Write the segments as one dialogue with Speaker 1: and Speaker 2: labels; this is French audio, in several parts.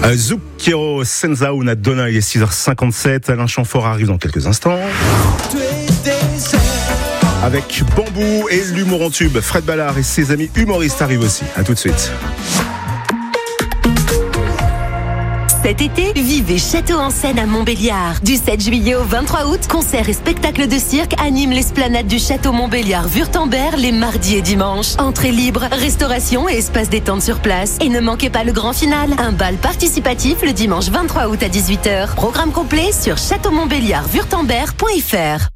Speaker 1: Zucchero Senza una donna, il est 6h57. Alain Chamfort arrive dans quelques instants. Avec Bambou et l'humour en tube, Fred Ballard et ses amis humoristes arrivent aussi. À tout de suite.
Speaker 2: Cet été, vivez Château en Seine à Montbéliard. Du 7 juillet au 23 août, concerts et spectacles de cirque animent l'esplanade du Château Montbéliard-Württemberg les mardis et dimanches. Entrée libre, restauration et espace détente sur place. Et ne manquez pas le grand final, un bal participatif le dimanche 23 août à 18h. Programme complet sur châteaumontbéliard-württemberg.fr.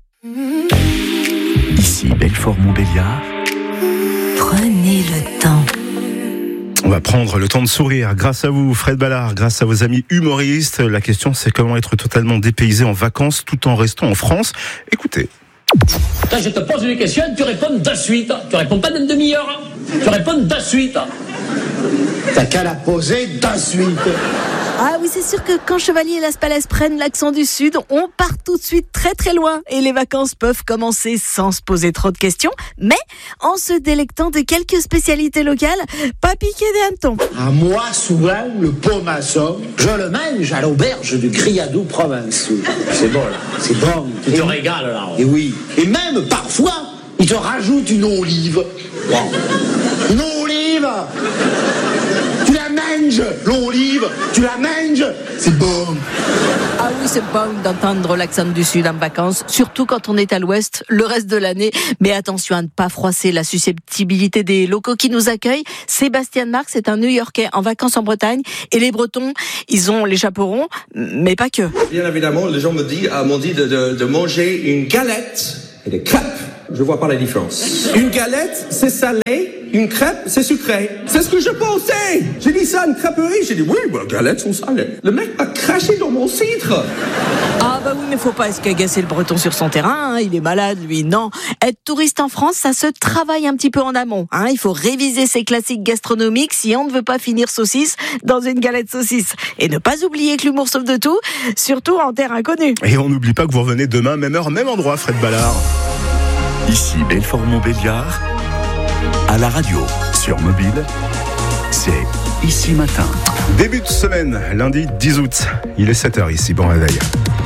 Speaker 3: Ici Belfort-Montbéliard.
Speaker 2: Prenez le temps.
Speaker 1: On va prendre le temps de sourire grâce à vous, Fred Ballard, grâce à vos amis humoristes. La question, c'est comment être totalement dépaysé en vacances tout en restant en France. Écoutez.
Speaker 4: Quand je te pose une question, tu réponds de suite. Tu réponds pas d'une demi-heure. Tu réponds de suite.
Speaker 5: T'as qu'à la poser de suite.
Speaker 6: Ah oui, c'est sûr que quand Chevalier et Las Palais prennent l'accent du Sud, on part tout de suite très très loin. Et les vacances peuvent commencer sans se poser trop de questions, mais en se délectant de quelques spécialités locales, pas piqué des hannetons.
Speaker 5: À moi, souvent, le pomasson, je le mange à l'auberge du Criadou provençal. C'est bon, là. C'est bon.
Speaker 4: Tu te régales, là.
Speaker 5: Et oui. Et même, parfois, ils te rajoutent une olive. Wow. Une olive. Tu la manges, l'olive, tu la manges, c'est bon.
Speaker 6: Ah oui, c'est bon d'entendre l'accent du Sud en vacances, surtout quand on est à l'Ouest le reste de l'année. Mais attention à ne pas froisser la susceptibilité des locaux qui nous accueillent. Sébastien Marx est un New-Yorkais en vacances en Bretagne et les Bretons, ils ont les chapeaux ronds, mais pas que.
Speaker 7: Bien évidemment, les gens m'ont dit de manger une galette et des crêpes. Je vois pas la différence. Une galette, c'est salé. Une crêpe, c'est sucré. C'est ce que je pensais. J'ai dit ça à une crêperie. J'ai dit, oui, les galettes sont salées. Le mec a craché dans mon cidre.
Speaker 6: Ah bah oui, mais faut pas escagacer le Breton sur son terrain, hein. Il est malade, lui, non. Être touriste en France, ça se travaille un petit peu en amont, hein. Il faut réviser ses classiques gastronomiques si on ne veut pas finir saucisse dans une galette saucisse. Et ne pas oublier que l'humour sauve de tout, surtout en terre inconnue.
Speaker 1: Et on n'oublie pas que vous revenez demain, même heure, même endroit, Fred Ballard.
Speaker 3: Ici Belfort-Montbéliard. À la radio, sur mobile, c'est Ici Matin.
Speaker 1: Début de semaine, lundi 10 août. Il est 7h ici, bon réveil.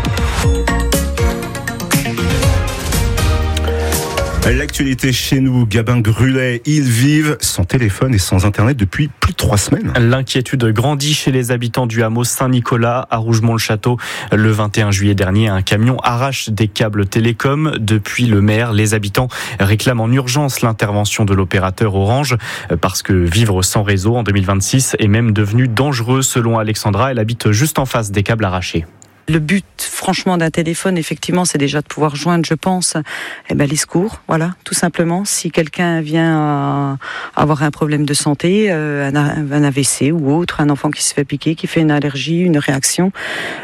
Speaker 1: L'actualité chez nous, Gabin Grulet, ils vivent sans téléphone et sans internet depuis plus de 3 semaines.
Speaker 8: L'inquiétude grandit chez les habitants du hameau Saint-Nicolas à Rougemont-le-Château. Le 21 juillet dernier, un camion arrache des câbles télécom. Depuis le maire, les habitants réclament en urgence l'intervention de l'opérateur Orange parce que vivre sans réseau en 2026 est même devenu dangereux selon Alexandra. Elle habite juste en face des câbles arrachés.
Speaker 9: Le but, franchement, d'un téléphone, effectivement, c'est déjà de pouvoir joindre, je pense, les secours, voilà, tout simplement. Si quelqu'un vient avoir un problème de santé, un AVC ou autre, un enfant qui se fait piquer, qui fait une allergie, une réaction,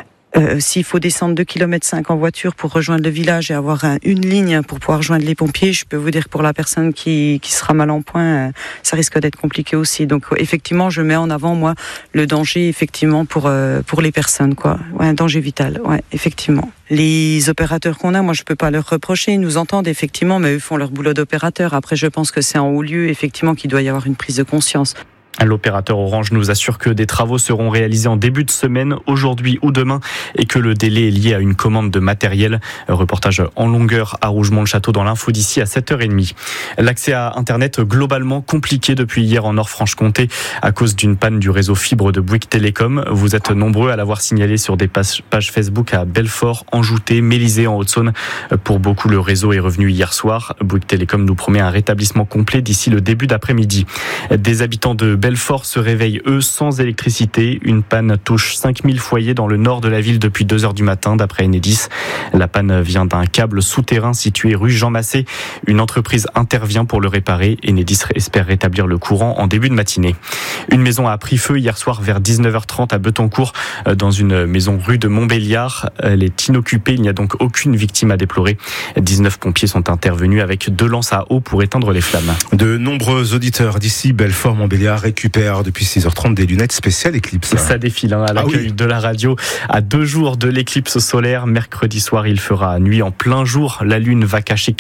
Speaker 9: s'il faut descendre 2,5 km en voiture pour rejoindre le village et avoir une ligne pour pouvoir joindre les pompiers, je peux vous dire que pour la personne qui sera mal en point, ça risque d'être compliqué aussi. Donc effectivement, je mets en avant, moi, le danger, effectivement, pour les personnes, quoi. Ouais, un danger vital, ouais, effectivement. Les opérateurs qu'on a, moi, je peux pas leur reprocher. Ils nous entendent, effectivement, mais eux font leur boulot d'opérateur. Après, je pense que c'est en haut lieu, effectivement, qu'il doit y avoir une prise de conscience.
Speaker 8: L'opérateur Orange nous assure que des travaux seront réalisés en début de semaine, aujourd'hui ou demain, et que le délai est lié à une commande de matériel. Reportage en longueur à Rougemont-le-Château dans l'info d'ici à 7h30. L'accès à Internet globalement compliqué depuis hier en Nord-Franche-Comté à cause d'une panne du réseau fibre de Bouygues Télécom. Vous êtes nombreux à l'avoir signalé sur des pages Facebook à Belfort, Anjouté, Mélisée en Haute-Saône. Pour beaucoup, le réseau est revenu hier soir. Bouygues Télécom nous promet un rétablissement complet d'ici le début d'après-midi. Des habitants de Belfort se réveillent, eux, sans électricité. Une panne touche 5000 foyers dans le nord de la ville depuis 2h du matin, d'après Enedis. La panne vient d'un câble souterrain situé rue Jean Massé. Une entreprise intervient pour le réparer. Enedis espère rétablir le courant en début de matinée. Une maison a pris feu hier soir vers 19h30 à Betancourt, dans une maison rue de Montbéliard. Elle est inoccupée, il n'y a donc aucune victime à déplorer. 19 pompiers sont intervenus avec 2 lances à eau pour éteindre les flammes.
Speaker 1: De nombreux auditeurs d'ici Belfort-Montbéliard récupère depuis 6h30 des lunettes spéciales Eclipse.
Speaker 8: Ça défile à l'accueil de la radio. À 2 jours de l'éclipse solaire, mercredi soir, il fera nuit en plein jour. La lune va cacher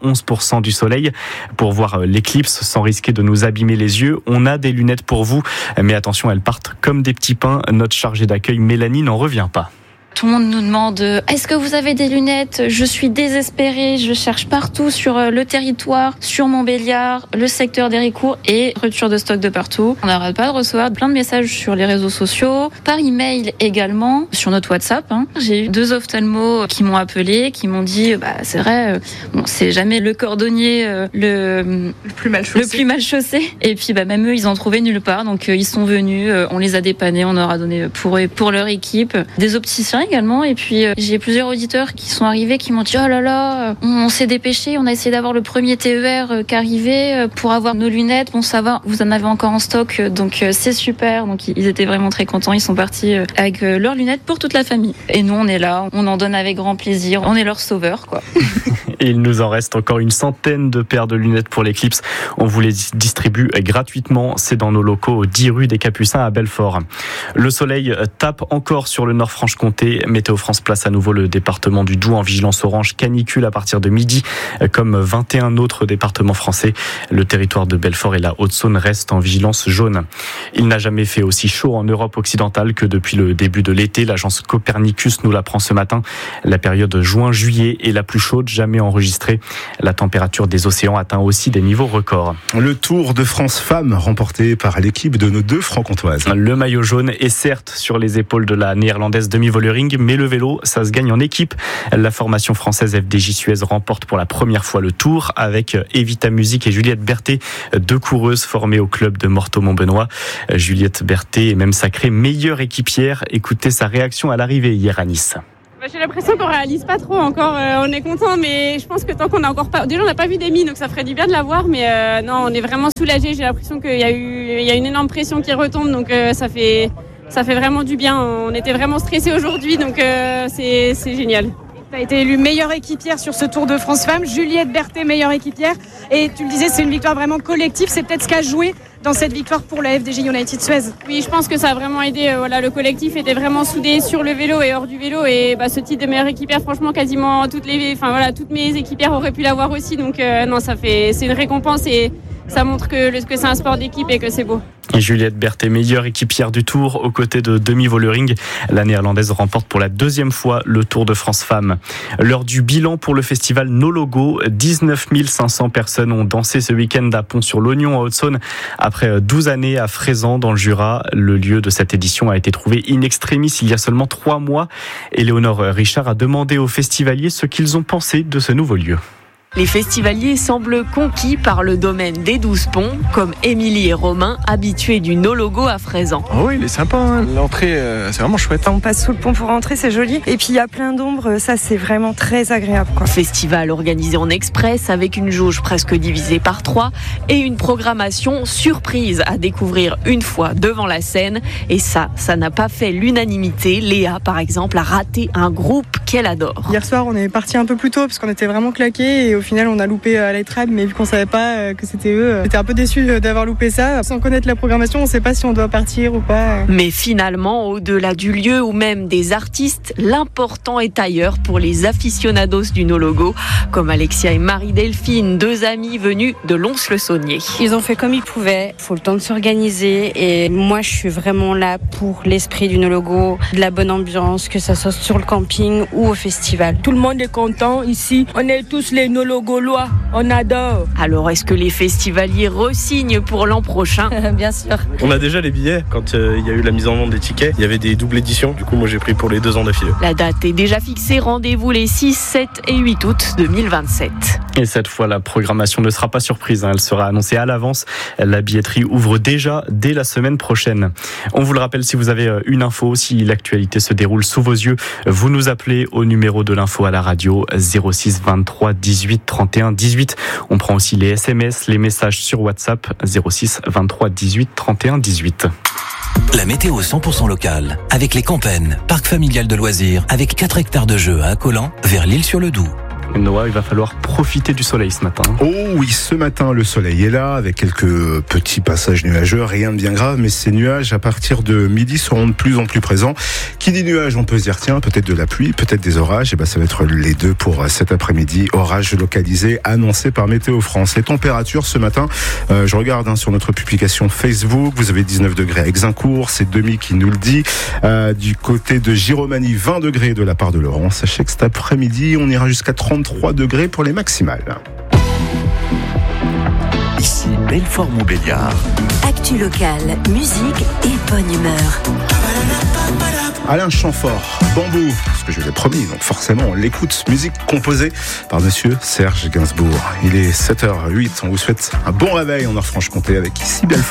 Speaker 8: 91% du soleil. Pour voir l'éclipse sans risquer de nous abîmer les yeux, on a des lunettes pour vous. Mais attention, elles partent comme des petits pains. Notre chargée d'accueil, Mélanie, n'en revient pas.
Speaker 10: Tout le monde nous demande « Est-ce que vous avez des lunettes ?» Je suis désespérée, je cherche partout sur le territoire, sur Montbéliard, le secteur d'Héricourt et rupture de stock de partout. On n'arrête pas de recevoir plein de messages sur les réseaux sociaux, par email également, sur notre WhatsApp. J'ai eu 2 ophtalmos qui m'ont appelé, qui m'ont dit « C'est vrai, c'est jamais le cordonnier le plus mal chaussé. » Et puis même eux, ils en trouvaient nulle part, donc ils sont venus, on les a dépannés, on leur a donné pour eux, pour leur équipe, des opticiens également. Et puis j'ai plusieurs auditeurs qui sont arrivés qui m'ont dit oh là là, on s'est dépêché, on a essayé d'avoir le premier TER qui arrivait pour avoir nos lunettes. Bon, ça va, vous en avez encore en stock, donc c'est super. Donc ils étaient vraiment très contents, ils sont partis avec leurs lunettes pour toute la famille. Et nous on est là, on en donne avec grand plaisir, on est leur sauveur quoi.
Speaker 8: Et il nous en reste encore une centaine de paires de lunettes pour l'éclipse. On vous les distribue gratuitement. C'est dans nos locaux 10 rue des Capucins à Belfort. Le soleil tape encore sur le Nord-Franche-Comté. Météo France place à nouveau le département du Doubs en vigilance orange canicule à partir de midi, comme 21 autres départements français. Le territoire de Belfort et la Haute-Saône restent en vigilance jaune. Il n'a jamais fait aussi chaud en Europe occidentale que depuis le début de l'été. L'agence Copernicus nous l'apprend ce matin. La période juin-juillet est la plus chaude jamais enregistrée. La température des océans atteint aussi des niveaux records.
Speaker 1: Le Tour de France Femmes remporté par l'équipe de nos 2 francs-comtoises.
Speaker 8: Le maillot jaune est certes sur les épaules de la néerlandaise Demi Vollering, mais le vélo, ça se gagne en équipe. La formation française FDJ Suez remporte pour la première fois le Tour avec Evita Music et Juliette Berthet, 2 coureuses formées au club de Morteau-Montbenoît. Juliette Berthet est même sacrée meilleure équipière. Écoutez sa réaction à l'arrivée hier à Nice.
Speaker 11: J'ai l'impression qu'on réalise pas trop encore, on est content, mais je pense que tant qu'on a encore pas... Déjà on n'a pas vu d'Amy, donc ça ferait du bien de la voir, mais non, on est vraiment soulagés. J'ai l'impression qu'il y a une énorme pression qui retombe, donc ça fait vraiment du bien. On était vraiment stressés aujourd'hui, donc c'est génial.
Speaker 12: Tu as été élue meilleure équipière sur ce Tour de France Femmes, Juliette Berthet meilleure équipière, et tu le disais, c'est une victoire vraiment collective, c'est peut-être ce qu'a joué dans cette victoire pour la FDJ United Suez.
Speaker 11: Oui, je pense que ça a vraiment aidé. Le collectif était vraiment soudé sur le vélo et hors du vélo, et ce titre de meilleure équipière, franchement, quasiment toutes mes équipières auraient pu l'avoir aussi, donc non, c'est une récompense et ça montre que c'est un sport d'équipe et que c'est beau.
Speaker 8: Et Juliette Berthet, meilleure équipière du Tour, aux côtés de Demi Vollering. La néerlandaise remporte pour la 2e fois le Tour de France Femmes. Lors du bilan pour le festival No Logo, 19 500 personnes ont dansé ce week-end à Pont-sur-l'Oignon en Haute-Saône. Après 12 années à Frézan dans le Jura, le lieu de cette édition a été trouvé in extremis il y a seulement 3 mois. Éléonore Richard a demandé aux festivaliers ce qu'ils ont pensé de ce nouveau lieu.
Speaker 6: Les festivaliers semblent conquis par le domaine des 12 ponts, comme Émilie et Romain, habitués du No Logo à Frézan.
Speaker 13: Oh oui, il est sympa, hein. L'entrée, c'est vraiment chouette.
Speaker 14: On passe sous le pont pour rentrer, c'est joli. Et puis il y a plein d'ombres, ça c'est vraiment très agréable, quoi.
Speaker 6: Festival organisé en express avec une jauge presque divisée par 3 et une programmation surprise à découvrir une fois devant la scène. Et ça n'a pas fait l'unanimité. Léa, par exemple, a raté un groupe qu'elle adore.
Speaker 15: Hier soir, on est parti un peu plus tôt parce qu'on était vraiment claqués et au final, on a loupé Light Rab, mais vu qu'on savait pas que c'était eux, j'étais un peu déçu d'avoir loupé ça. Sans connaître la programmation, on sait pas si on doit partir ou pas.
Speaker 6: Mais finalement, au-delà du lieu ou même des artistes, l'important est ailleurs pour les aficionados du No Logo, comme Alexia et Marie-Delphine, 2 amies venues de Lons-le-Saunier.
Speaker 16: Ils ont fait comme ils pouvaient, il faut le temps de s'organiser et moi je suis vraiment là pour l'esprit du No Logo, de la bonne ambiance, que ça soit sur le camping ou au festival.
Speaker 17: Tout le monde est content ici, on est tous les No Logolois, on adore.
Speaker 6: Alors est-ce que les festivaliers re-signent pour l'an prochain?
Speaker 16: Bien sûr.
Speaker 18: On a déjà les billets, quand il y a eu la mise en vente des tickets, il y avait des doubles éditions, du coup moi j'ai pris pour les 2 ans d'affilée.
Speaker 6: La date est déjà fixée, rendez-vous les 6, 7 et 8 août 2027.
Speaker 8: Et cette fois, la programmation ne sera pas surprise, elle sera annoncée à l'avance. La billetterie ouvre déjà dès la semaine prochaine. On vous le rappelle, si vous avez une info, si l'actualité se déroule sous vos yeux, vous nous appelez au numéro de l'info à la radio 06 23 18 31 18. On prend aussi les SMS, les messages sur WhatsApp 06 23 18 31 18.
Speaker 19: La météo 100% locale avec les Campennes, parc familial de loisirs avec 4 hectares de jeux à Accolan vers l'Île-sur-le-Doubs.
Speaker 8: Et Noah, il va falloir profiter du soleil ce matin.
Speaker 1: Oh oui, ce matin, le soleil est là, avec quelques petits passages nuageux, rien de bien grave, mais ces nuages, à partir de midi, seront de plus en plus présents. Qui dit nuages, on peut se dire, tiens, peut-être de la pluie, peut-être des orages, et ben ça va être les deux pour cet après-midi. Orages localisés annoncés par Météo France. Les températures ce matin, je regarde sur notre publication Facebook, vous avez 19 degrés à Exincourt, c'est Demi qui nous le dit. Du côté de Giromagny, 20 degrés de la part de Laurent. Sachez que cet après-midi, on ira jusqu'à 33 degrés pour les maximales.
Speaker 3: Ici Belfort-Montbéliard.
Speaker 2: Actu locale, musique et bonne humeur.
Speaker 1: Alain Chamfort, Bambou, ce que je vous ai promis, donc forcément on l'écoute. Musique composée par monsieur Serge Gainsbourg. Il est 7h08, on vous souhaite un bon réveil en Nord-Franche-Comté avec ici Belfort.